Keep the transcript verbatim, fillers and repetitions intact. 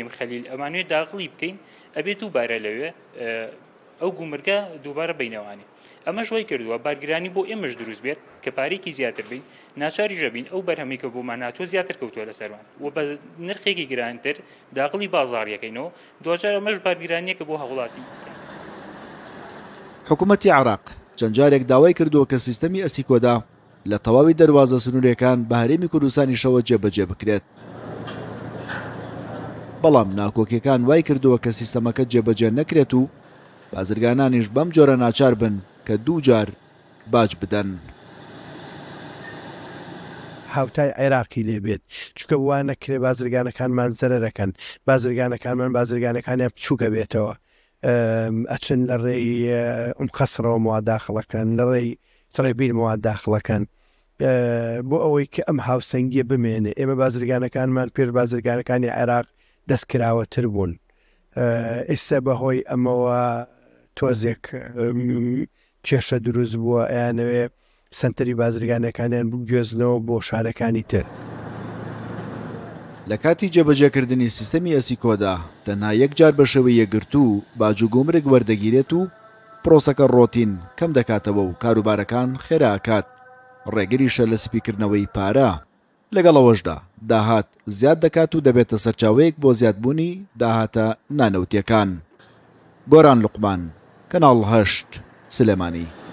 کەریم خەلیل ئەمانوێت داغڵی بکەین ئەبێت دووبارە لەوێ ئەو گومرگە دووبارە بینەوانی ئەمەش وای کردووە بارگرانی بۆ ئێمەش دروست بێت کە پارێکی زیاتر بین ناچاری ژەبین ئەو بەرهەمێکە بۆمان ناچۆ زیاتر کەوتووە لەسەرمان و بە نرخێکی گرانتر داغڵی بازاڕیەکەینەوە دوجار ئەمەش بارگرانیەکە بۆ هەوڵاتی حکوومەتی عێراق چەند جارێک داوای کردووە کە سیستەمی ئەسیکۆدا لە تەواوی دەروازە سنوورەکان بە هەرێمی کوردستانیشەوە جێبەجێ بکرێت بەڵام ناکۆکیەکان وای کردووە کە سیستەمەکە جێبەجێ نەکرێت و بازرگانانیش بەم جۆرە ناچار بن کە دوو جار باج بدەن هاوتای عێراقی لێبێت چکە وانە کرێ بازرگانەکانمان زەرەرەکەن بازرگانەکانمان بازرگانەکانیان بچووکە بێتەوە ئەچن لە ڕێی ئەم خەسرەوە مواداخڵەکەن لە ڕێی سڕێبیر مواداخڵەکەن بۆ ئەوەی کە ئەم هاوسەنگیە بمێنێ ئێمە بازرگانەکانمان پێر بازرگانەکانی عێراق دەستکراوەتر بوون ئێستا بەهۆی ئەمەوە تۆزێک کێشە دروست بووە ئەیانەوێ سنتەری بازرگانەکانیان بگوێزنەوە بۆ شارەکانی تر لە کاتی جێبەجێکردنی سیستەمی ئەسیکۆدا تەنها یەک جار بە شێوەی یەکگرتوو باج و گومرگ وەردەگیرێت و پرۆسەکە ڕۆتین کەم دەکاتەوە و کاروبارەکان خێراکات ڕێگریشە لە سپیکردنەوەی پارە لەگەڵەوەشدا داهات زیاد دەکات و دەبێتە سەرچاوەیەک بۆ زیادبوونی داهاتە نانەوتیەکان. گۆران لوقمان، کەناڵ هەشت، سلێمانی.